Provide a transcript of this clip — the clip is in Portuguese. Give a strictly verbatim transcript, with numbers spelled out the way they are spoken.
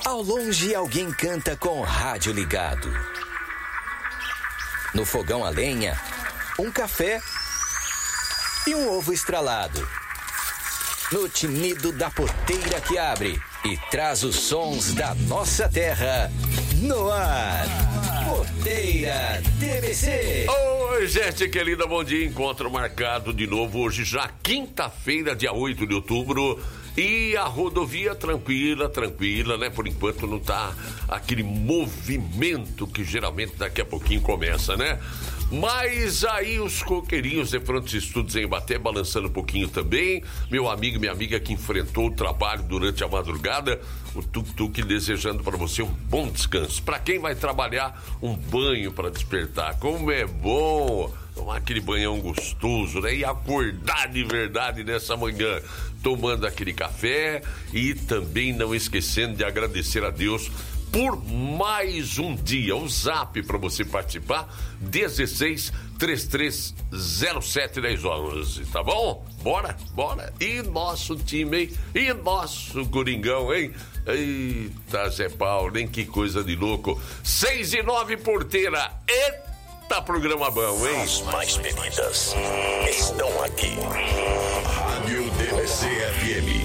Ao longe, alguém canta com o rádio ligado. No fogão a lenha, um café e um ovo estralado. No tinido da porteira que abre e traz os sons da nossa terra. No ar, Porteira T B C. Oi, gente querida, bom dia. Encontro marcado de novo hoje, já quinta-feira, dia oito de outubro. E a rodovia tranquila, tranquila, né? Por enquanto não tá aquele movimento que geralmente daqui a pouquinho começa, né? Mas aí os coqueirinhos de Prontos Estudos em Ibaté balançando um pouquinho também. Meu amigo, minha amiga que enfrentou o trabalho durante a madrugada, o tuk-tuk desejando para você um bom descanso. Para quem vai trabalhar, um banho para despertar. Como é bom tomar aquele banhão gostoso, né? E acordar de verdade nessa manhã, tomando aquele café e também não esquecendo de agradecer a Deus por mais um dia. O zap para você participar, dezesseis, trinta e três, zero sete, dez, onze, tá bom? Bora, bora. E nosso time, hein? E nosso Coringão, hein? Eita, Zé Paulo, hein? Que coisa de louco. Seis e nove, Porteira. Eita, programa bom, hein? As mais pedidas estão aqui. Rádio D B C F M.